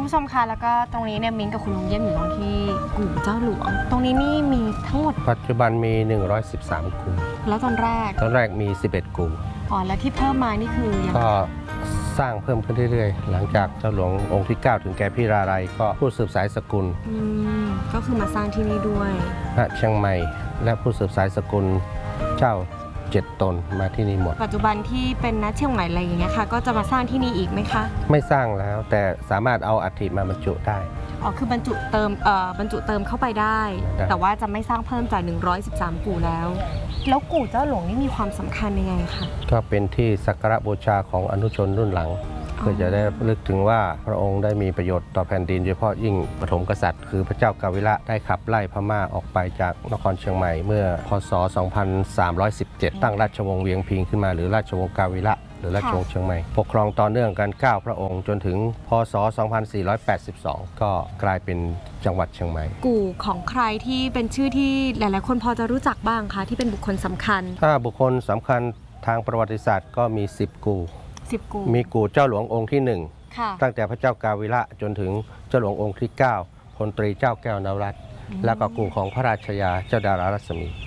ผู้ชมคะแล้วก็ตรงนี้เนี่ยมิ้นกับคุณลุงเยี่ยมอยู่ตรงที่กู่เจ้าหลวงตรงนี้นี่มีทั้งหมดปัจจุบันมี113กู่แล้วตอนแรกมี11กู่แล้วที่เพิ่มมานี่คือยังก็สร้างเพิ่มขึ้นเรื่อยๆหลังจากเจ้าหลวงองค์ที่9ถึงแก่พี่ราลัยก็ผู้สืบสายสกุลก็คือมาสร้างที่นี่ด้วยณเชียงใหม่และผู้สืบสายสกุลเจ้า7 ตนมาที่นี่หมดปัจจุบันที่เป็นณเชียงใหม่อะไรอย่างเงี้ยค่ะก็จะมาสร้างที่นี่อีกไหมคะไม่สร้างแล้วแต่สามารถเอาอัฐิมาบรรจุได้คือบรรจุเติมเข้าไปได้แต่ว่าจะไม่สร้างเพิ่มจาก113กู่แล้วกู่เจ้าหลวงนี่มีความสำคัญยังไงคะก็เป็นที่สักการะบูชาของอนุชนรุ่นหลังเพื่อจะได้ลึกถึงว่าพระองค์ได้มีประโยชน์ต่อแผ่นดินโดยเฉพาะยิ่งปฐมกษัตริย์คือพระเจ้ากาวิระได้ขับไล่พม่าออกไปจากนครเชียงใหม่เมื่อพศ 2317 ตั้งราชวงศ์เวียงพิงขึ้นมาหรือราชวงศ์กาวิระหรือราชวงศ์เชียงใหม่ปกครองต่อเนื่องกัน9พระองค์จนถึงพศ 2482 ก็กลายเป็นจังหวัดเชียงใหม่กู่ของใครที่เป็นชื่อที่หลายๆคนพอจะรู้จักบ้างคะที่เป็นบุคคลสำคัญถ้าบุคคลสำคัญทางประวัติศาสตร์ก็มี10กู่มีกู่เจ้าหลวงองค์ที่1ตั้งแต่พระเจ้ากาวิระจนถึงเจ้าหลวงองค์ที่9พลตรีเจ้าแก้วนวรัตน์แล้วก็กู่ของพระราชยาเจ้าดารารัศมี